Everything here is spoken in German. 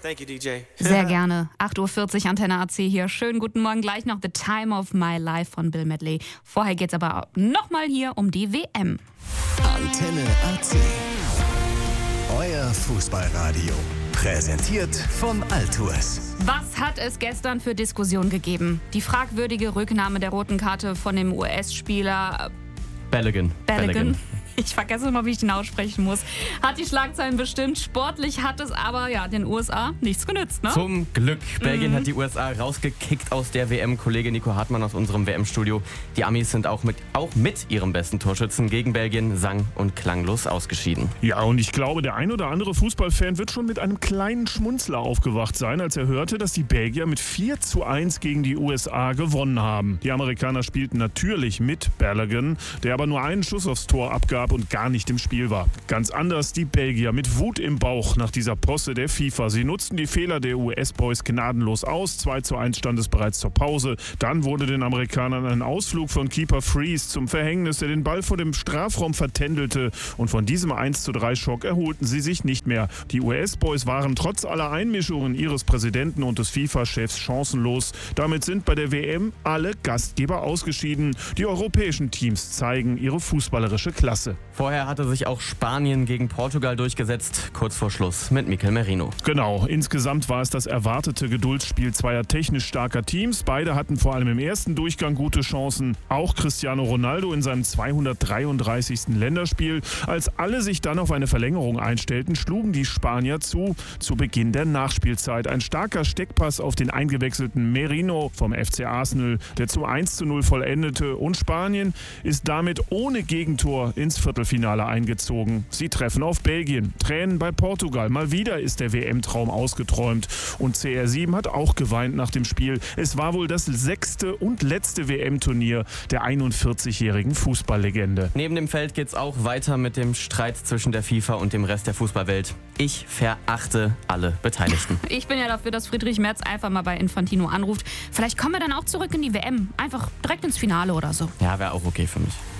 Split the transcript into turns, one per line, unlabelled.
Thank you, DJ.
Sehr gerne. 8.40 Uhr, Antenne AC hier. Schönen guten Morgen. Gleich noch The Time of My Life von Bill Medley. Vorher geht's aber nochmal hier um die WM.
Antenne AC. Euer Fußballradio. Präsentiert von Altours.
Was hat es gestern für Diskussionen gegeben? Die fragwürdige Rücknahme der roten Karte von dem US-Spieler
Balogun.
Ich vergesse immer, wie ich den aussprechen muss. Hat die Schlagzeilen bestimmt. Sportlich hat es aber den USA nichts genützt, ne?
Zum Glück. Belgien hat die USA rausgekickt aus der WM. Kollege Nico Hartmann aus unserem WM-Studio. Die Amis sind auch mit ihrem besten Torschützen gegen Belgien sang- und klanglos ausgeschieden.
Ja, und ich glaube, der ein oder andere Fußballfan wird schon mit einem kleinen Schmunzler aufgewacht sein, als er hörte, dass die Belgier mit 4:1 gegen die USA gewonnen haben. Die Amerikaner spielten natürlich mit Balogun, der aber nur einen Schuss aufs Tor abgab und gar nicht im Spiel war. Ganz anders die Belgier mit Wut im Bauch nach dieser Posse der FIFA. Sie nutzten die Fehler der US-Boys gnadenlos aus. 2:1 stand es bereits zur Pause. Dann wurde den Amerikanern ein Ausflug von Keeper Freeze zum Verhängnis, der den Ball vor dem Strafraum vertändelte. Und von diesem 1:3 Schock erholten sie sich nicht mehr. Die US-Boys waren trotz aller Einmischungen ihres Präsidenten und des FIFA-Chefs chancenlos. Damit sind bei der WM alle Gastgeber ausgeschieden. Die europäischen Teams zeigen ihre fußballerische Klasse.
Vorher hatte sich auch Spanien gegen Portugal durchgesetzt, kurz vor Schluss mit Mikel Merino.
Genau, insgesamt war es das erwartete Geduldsspiel zweier technisch starker Teams. Beide hatten vor allem im ersten Durchgang gute Chancen. Auch Cristiano Ronaldo in seinem 233. Länderspiel. Als alle sich dann auf eine Verlängerung einstellten, schlugen die Spanier zu Beginn der Nachspielzeit. Ein starker Steckpass auf den eingewechselten Merino vom FC Arsenal, der zum 1:0 vollendete. Und Spanien ist damit ohne Gegentor ins Viertelfinale eingezogen. Sie treffen auf Belgien. Tränen bei Portugal. Mal wieder ist der WM-Traum ausgeträumt. Und CR7 hat auch geweint nach dem Spiel. Es war wohl das 6. und letzte WM-Turnier der 41-jährigen Fußballlegende.
Neben dem Feld geht's auch weiter mit dem Streit zwischen der FIFA und dem Rest der Fußballwelt. Ich verachte alle Beteiligten.
Ich bin ja dafür, dass Friedrich Merz einfach mal bei Infantino anruft. Vielleicht kommen wir dann auch zurück in die WM. Einfach direkt ins Finale oder so.
Ja, wäre auch okay für mich.